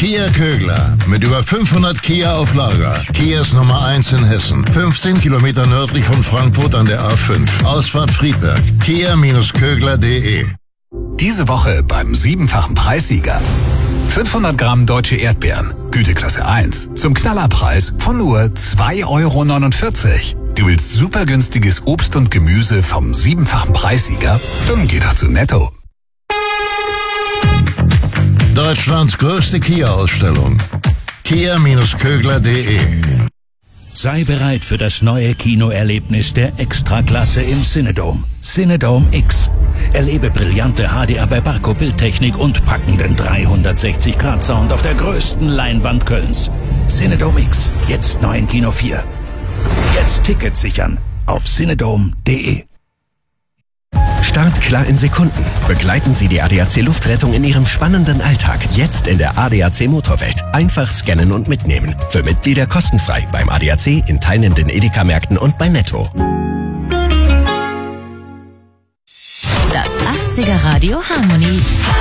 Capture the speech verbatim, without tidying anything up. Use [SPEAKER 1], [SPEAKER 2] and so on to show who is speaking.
[SPEAKER 1] Kia Kögler. Mit über fünfhundert Kia auf Lager. Kias Nummer eins in Hessen. fünfzehn Kilometer nördlich von Frankfurt an der A fünf. Ausfahrt Friedberg. Kia Kögler punkt de.
[SPEAKER 2] Diese Woche beim siebenfachen Preissieger. fünfhundert Gramm deutsche Erdbeeren, Güteklasse eins, zum Knallerpreis von nur zwei Euro neunundvierzig. Du willst super günstiges Obst und Gemüse vom siebenfachen Preissieger? Dann geh doch zu Netto.
[SPEAKER 1] Deutschlands größte Kia-Ausstellung. Kia Kögler punkt de.
[SPEAKER 3] Sei bereit für das neue Kinoerlebnis der Extraklasse im Cinedome. Cinedome X. Erlebe brillante H D R bei Barco Bildtechnik und packenden dreihundertsechzig Grad Sound auf der größten Leinwand Kölns. Cinedome X. Jetzt neu in Kino vier. Jetzt Tickets sichern auf cinedome punkt de.
[SPEAKER 4] Start klar in Sekunden. Begleiten Sie die A D A C Luftrettung in Ihrem spannenden Alltag. Jetzt in der A D A C Motorwelt. Einfach scannen und mitnehmen. Für Mitglieder kostenfrei beim A D A C, in teilnehmenden Edeka-Märkten und bei Netto.
[SPEAKER 5] Das achtziger Radio Harmonie.